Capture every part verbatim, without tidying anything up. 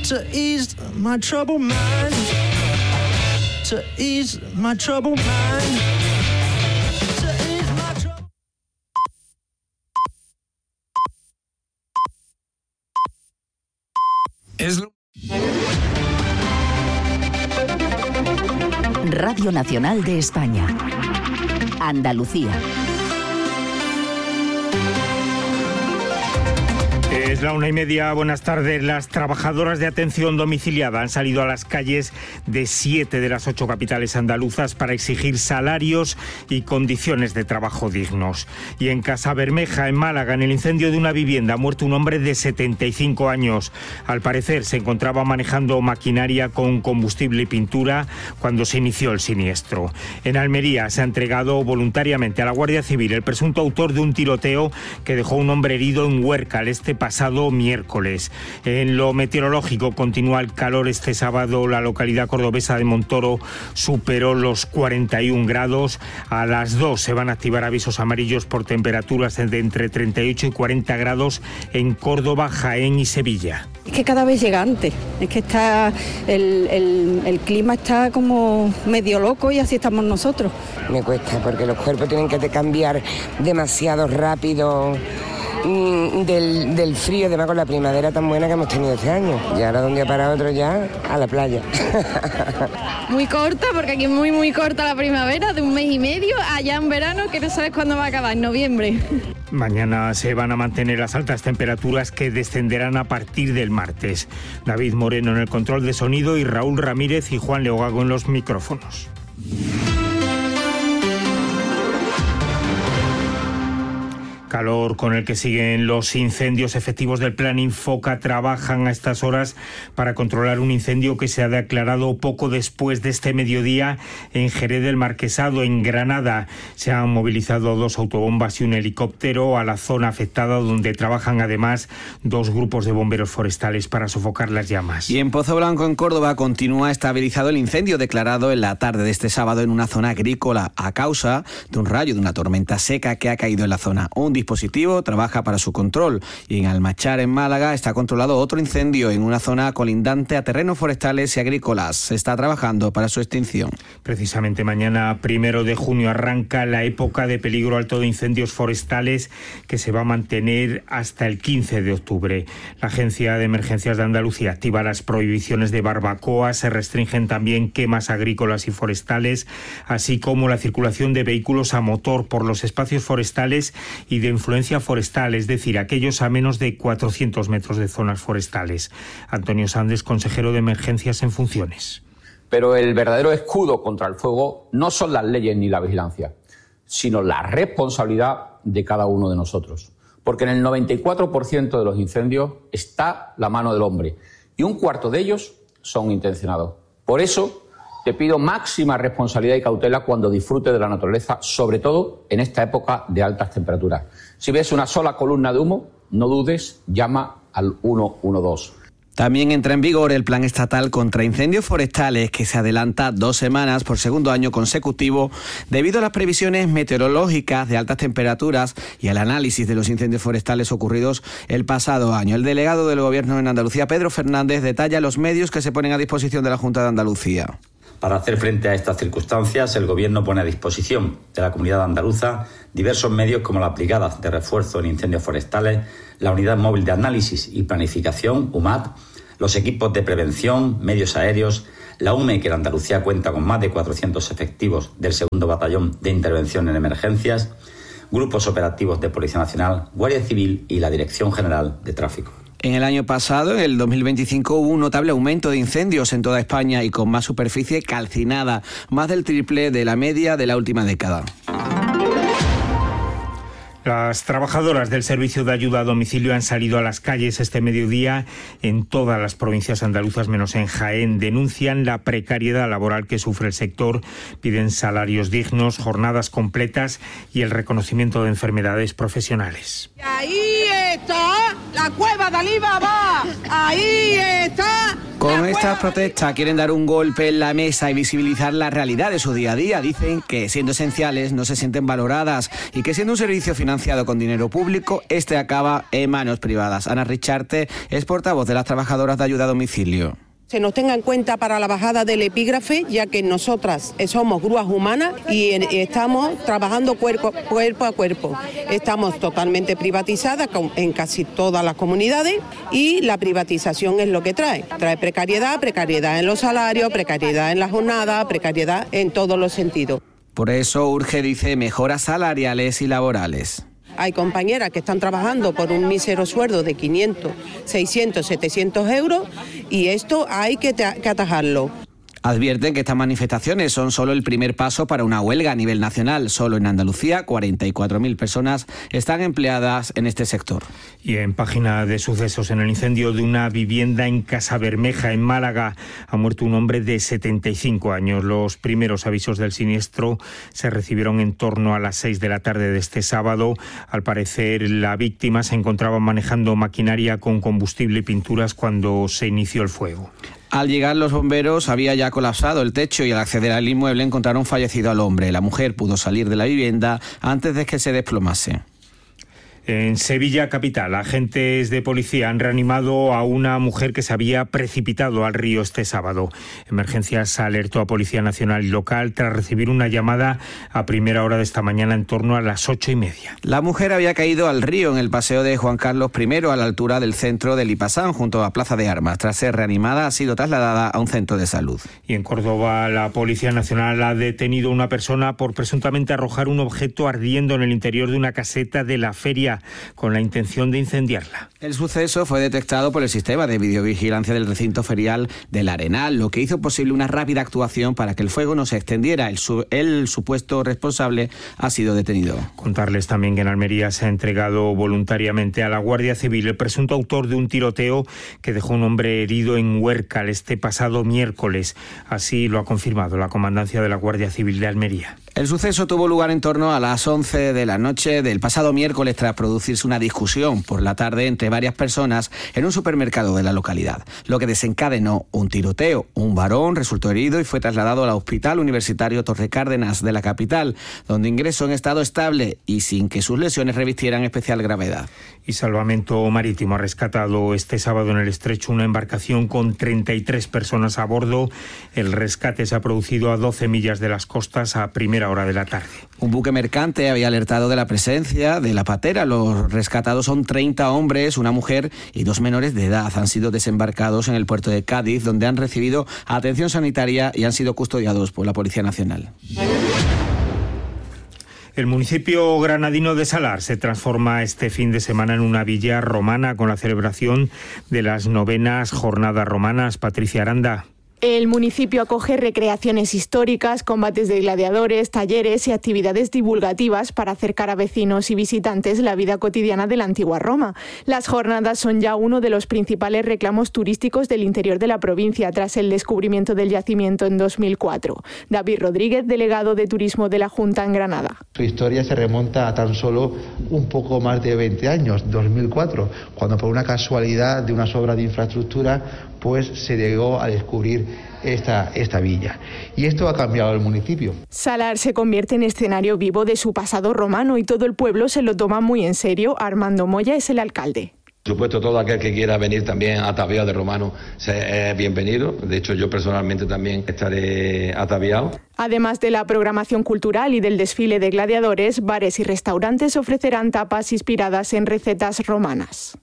to ease my troubled mind, to ease my troubled mind, to ease my troubled... Es... Radio Nacional de España. Andalucía. Es la una y media, buenas tardes. Las trabajadoras de atención domiciliada han salido a las calles de siete de las ocho capitales andaluzas para exigir salarios y condiciones de trabajo dignos. Y en Casabermeja, en Málaga, en el incendio de una vivienda, ha muerto un hombre de setenta y cinco años. Al parecer se encontraba manejando maquinaria con combustible y pintura cuando se inició el siniestro. En Almería se ha entregado voluntariamente a la Guardia Civil el presunto autor de un tiroteo que dejó a un hombre herido en Huércal este pasado miércoles. En lo meteorológico, continúa el calor. Este sábado la localidad cordobesa de Montoro superó los cuarenta y un grados. A las dos se van a activar avisos amarillos por temperaturas de entre treinta y ocho y cuarenta grados en Córdoba, Jaén y Sevilla. Es que cada vez llega antes, es que está el, el, el clima está como medio loco y así estamos nosotros. Me cuesta porque los cuerpos tienen que cambiar demasiado rápido. Del, del frío, además con la primavera tan buena que hemos tenido este año. Y ahora de un día para otro ya a la playa. Muy corta, porque aquí es muy muy corta la primavera, de un mes y medio, allá en verano que no sabes cuándo va a acabar, en noviembre. Mañana se van a mantener las altas temperaturas que descenderán a partir del martes. David Moreno en el control de sonido y Raúl Ramírez y Juan Leogago en los micrófonos. Calor con el que siguen los incendios. Efectivos del Plan Infoca trabajan a estas horas para controlar un incendio que se ha declarado poco después de este mediodía en Jerez del Marquesado, en Granada. Se han movilizado dos autobombas y un helicóptero a la zona afectada, donde trabajan además dos grupos de bomberos forestales para sofocar las llamas. Y en Pozo Blanco, en Córdoba, continúa estabilizado el incendio declarado en la tarde de este sábado en una zona agrícola a causa de un rayo de una tormenta seca que ha caído en la zona. Un dispositivo trabaja para su control, y en Almachar, en Málaga, está controlado otro incendio en una zona colindante a terrenos forestales y agrícolas. Se está trabajando para su extinción. Precisamente mañana, primero de junio, arranca la época de peligro alto de incendios forestales, que se va a mantener hasta el quince de octubre. La Agencia de Emergencias de Andalucía activa las prohibiciones de barbacoa, se restringen también quemas agrícolas y forestales, así como la circulación de vehículos a motor por los espacios forestales y de influencia forestal, es decir, aquellos a menos de cuatrocientos metros de zonas forestales. Antonio Sandes, consejero de Emergencias en funciones. Pero el verdadero escudo contra el fuego no son las leyes ni la vigilancia, sino la responsabilidad de cada uno de nosotros. Porque en el noventa y cuatro por ciento de los incendios está la mano del hombre y un cuarto de ellos son intencionados. Por eso te pido máxima responsabilidad y cautela cuando disfrutes de la naturaleza, sobre todo en esta época de altas temperaturas. Si ves una sola columna de humo, no dudes, llama al uno uno dos. También entra en vigor el Plan Estatal contra Incendios Forestales, que se adelanta dos semanas por segundo año consecutivo debido a las previsiones meteorológicas de altas temperaturas y al análisis de los incendios forestales ocurridos el pasado año. El delegado del Gobierno en Andalucía, Pedro Fernández, detalla los medios que se ponen a disposición de la Junta de Andalucía. Para hacer frente a estas circunstancias, el Gobierno pone a disposición de la comunidad andaluza diversos medios como la Brigada de Refuerzo en Incendios Forestales, la Unidad Móvil de Análisis y Planificación, U M A P, los equipos de prevención, medios aéreos, la U M E, que en Andalucía cuenta con más de cuatrocientos efectivos del segundo Batallón de Intervención en Emergencias, grupos operativos de Policía Nacional, Guardia Civil y la Dirección General de Tráfico. En el año pasado, en el dos mil veinticinco, hubo un notable aumento de incendios en toda España y con más superficie calcinada, más del triple de la media de la última década. Las trabajadoras del Servicio de Ayuda a Domicilio han salido a las calles este mediodía en todas las provincias andaluzas menos en Jaén. Denuncian la precariedad laboral que sufre el sector, piden salarios dignos, jornadas completas y el reconocimiento de enfermedades profesionales. Ahí está la cueva de Alibaba, ahí está. Con esta Estas protestas quieren dar un golpe en la mesa y visibilizar la realidad de su día a día. Dicen que siendo esenciales no se sienten valoradas y que siendo un servicio financiado con dinero público, este acaba en manos privadas. Ana Richarte es portavoz de las trabajadoras de ayuda a domicilio. Se nos tenga en cuenta para la bajada del epígrafe, ya que nosotras somos grúas humanas y estamos trabajando cuerpo, cuerpo a cuerpo. Estamos totalmente privatizadas en casi todas las comunidades y la privatización es lo que trae. Trae precariedad, precariedad en los salarios, precariedad en la jornada, precariedad en todos los sentidos. Por eso urge, dice, mejoras salariales y laborales. Hay compañeras que están trabajando por un mísero sueldo de quinientos, seiscientos, setecientos euros y esto hay que, que atajarlo. Advierten que estas manifestaciones son solo el primer paso para una huelga a nivel nacional. Solo en Andalucía, cuarenta y cuatro mil personas están empleadas en este sector. Y en página de sucesos, en el incendio de una vivienda en Casabermeja, en Málaga, ha muerto un hombre de setenta y cinco años. Los primeros avisos del siniestro se recibieron en torno a las seis de la tarde de este sábado. Al parecer, la víctima se encontraba manejando maquinaria con combustible y pinturas cuando se inició el fuego. Al llegar los bomberos había ya colapsado el techo y al acceder al inmueble encontraron fallecido al hombre. La mujer pudo salir de la vivienda antes de que se desplomase. En Sevilla capital, agentes de policía han reanimado a una mujer que se había precipitado al río este sábado. Emergencias alertó a Policía Nacional y local tras recibir una llamada a primera hora de esta mañana en torno a las ocho y media. La mujer había caído al río en el paseo de Juan Carlos primero a la altura del centro de Lipasán, junto a Plaza de Armas. Tras ser reanimada, ha sido trasladada a un centro de salud. Y en Córdoba, la Policía Nacional ha detenido a una persona por presuntamente arrojar un objeto ardiendo en el interior de una caseta de la feria, con la intención de incendiarla. El suceso fue detectado por el sistema de videovigilancia del recinto ferial del Arenal, lo que hizo posible una rápida actuación para que el fuego no se extendiera. El, su el supuesto responsable ha sido detenido. Contarles también que en Almería se ha entregado voluntariamente a la Guardia Civil el presunto autor de un tiroteo que dejó un hombre herido en Huércal este pasado miércoles. Así lo ha confirmado la Comandancia de la Guardia Civil de Almería. El suceso tuvo lugar en torno a las once de la noche del pasado miércoles tras producirse una discusión por la tarde entre varias personas en un supermercado de la localidad, lo que desencadenó un tiroteo. Un varón resultó herido y fue trasladado al Hospital Universitario Torre Cárdenas de la capital, donde ingresó en estado estable y sin que sus lesiones revistieran especial gravedad. Y Salvamento Marítimo ha rescatado este sábado en el Estrecho una embarcación con treinta y tres personas a bordo. El rescate se ha producido a doce millas de las costas a primera hora de la tarde. Un buque mercante había alertado de la presencia de la patera. Los rescatados son treinta hombres, una mujer y dos menores de edad. Han sido desembarcados en el puerto de Cádiz, donde han recibido atención sanitaria y han sido custodiados por la Policía Nacional. El municipio granadino de Salar se transforma este fin de semana en una villa romana con la celebración de las novenas jornadas romanas. Patricia Aranda. El municipio acoge recreaciones históricas, combates de gladiadores, talleres y actividades divulgativas para acercar a vecinos y visitantes la vida cotidiana de la antigua Roma. Las jornadas son ya uno de los principales reclamos turísticos del interior de la provincia tras el descubrimiento del yacimiento en dos mil cuatro. David Rodríguez, delegado de Turismo de la Junta en Granada. Su historia se remonta a tan solo un poco más de veinte años, dos mil cuatro, cuando por una casualidad de unas obras de infraestructura pues se llegó a descubrir esta, esta villa. Y esto ha cambiado el municipio. Salar se convierte en escenario vivo de su pasado romano y todo el pueblo se lo toma muy en serio. Armando Moya es el alcalde. Por supuesto, todo aquel que quiera venir también ataviado de romano es bienvenido. De hecho, yo personalmente también estaré ataviado. Además de la programación cultural y del desfile de gladiadores, bares y restaurantes ofrecerán tapas inspiradas en recetas romanas.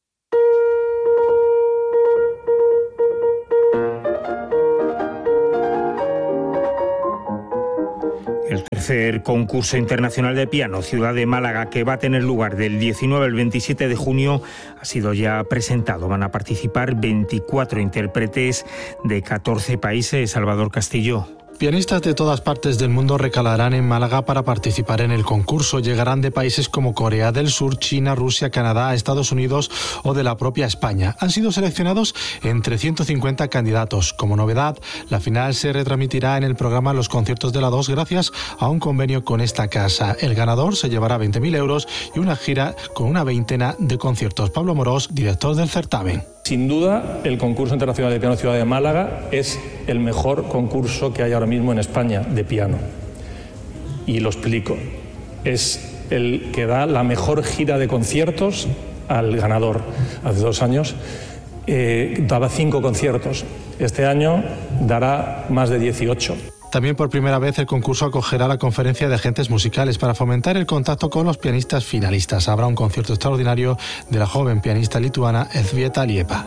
El tercer concurso internacional de piano Ciudad de Málaga, que va a tener lugar del diecinueve al veintisiete de junio, ha sido ya presentado. Van a participar veinticuatro intérpretes de catorce países. Salvador Castillo. Pianistas de todas partes del mundo recalarán en Málaga para participar en el concurso. Llegarán de países como Corea del Sur, China, Rusia, Canadá, Estados Unidos o de la propia España. Han sido seleccionados entre ciento cincuenta candidatos. Como novedad, la final se retransmitirá en el programa Los Conciertos de la dos gracias a un convenio con esta casa. El ganador se llevará veinte mil euros y una gira con una veintena de conciertos. Pablo Morós, director del certamen. Sin duda, el concurso internacional de piano Ciudad de Málaga es el mejor concurso que hay ahora mismo en España de piano. Y lo explico. Es el que da la mejor gira de conciertos al ganador. Hace dos años eh, daba cinco conciertos. Este año dará más de dieciocho. También por primera vez el concurso acogerá la conferencia de agentes musicales para fomentar el contacto con los pianistas finalistas. Habrá un concierto extraordinario de la joven pianista lituana Elzbieta Liepa.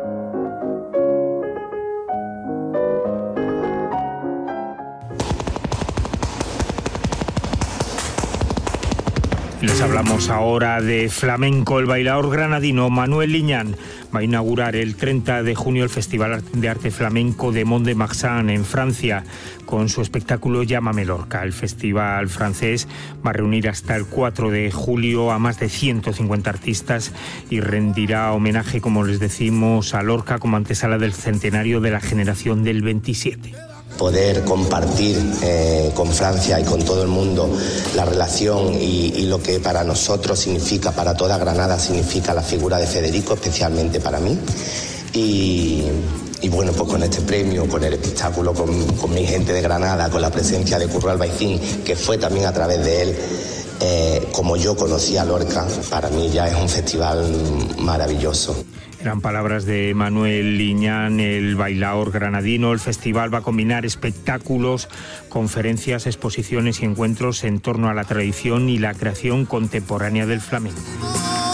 Les hablamos ahora de flamenco. El bailaor granadino Manuel Liñán va a inaugurar el treinta de junio el Festival de Arte Flamenco de Mont-de-Marsan en Francia con su espectáculo Llámame Lorca. El festival francés va a reunir hasta el cuatro de julio a más de ciento cincuenta artistas y rendirá homenaje, como les decimos, a Lorca como antesala del centenario de la generación del veintisiete. Poder compartir eh, con Francia y con todo el mundo la relación y, y lo que para nosotros significa, para toda Granada significa la figura de Federico, especialmente para mí. Y, y bueno, pues con este premio, con el espectáculo, con, con mi gente de Granada, con la presencia de Curro Albaicín, que fue también a través de él, eh, como yo conocí a Lorca, para mí ya es un festival maravilloso. Eran palabras de Manuel Liñán, el bailaor granadino. El festival va a combinar espectáculos, conferencias, exposiciones y encuentros en torno a la tradición y la creación contemporánea del flamenco.